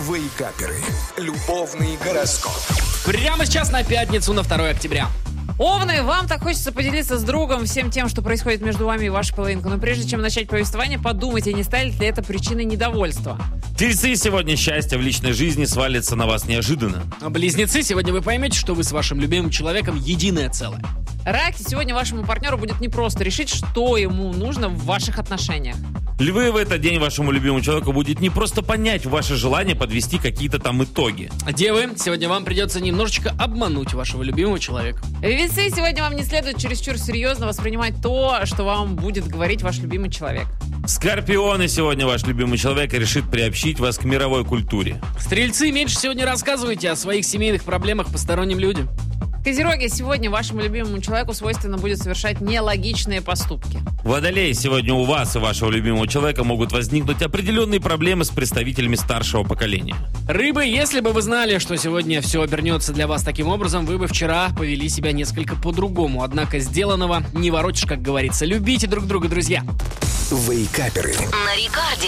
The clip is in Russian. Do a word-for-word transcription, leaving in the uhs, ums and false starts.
Вейкаперы. Любовный гороскоп. Прямо сейчас на пятницу, на второе октября. Овны, вам так хочется поделиться с другом всем тем, что происходит между вами и вашей половинкой. Но прежде чем начать повествование, подумайте, не станет ли это причиной недовольства. Тельцы, сегодня счастье в личной жизни свалится на вас неожиданно. А близнецы, сегодня вы поймете, что вы с вашим любимым человеком единое целое. Раки, сегодня вашему партнеру будет непросто решить, что ему нужно в ваших отношениях. Львы, в этот день вашему любимому человеку будет не просто понять ваше желание подвести какие-то там итоги. Девы, сегодня вам придется немножечко обмануть вашего любимого человека. Весы, сегодня вам не следует чересчур серьезно воспринимать то, что вам будет говорить ваш любимый человек. Скорпионы, сегодня ваш любимый человек решит приобщить вас к мировой культуре. Стрельцы, меньше сегодня рассказывайте о своих семейных проблемах посторонним людям. Козероги, сегодня вашему любимому человеку свойственно будет совершать нелогичные поступки. Водолеи, сегодня у вас и вашего любимого человека могут возникнуть определенные проблемы с представителями старшего поколения. Рыбы, если бы вы знали, что сегодня все обернется для вас таким образом, вы бы вчера повели себя несколько по-другому. Однако сделанного не воротишь, как говорится. Любите друг друга, друзья. Вейкаперы. На рекорде.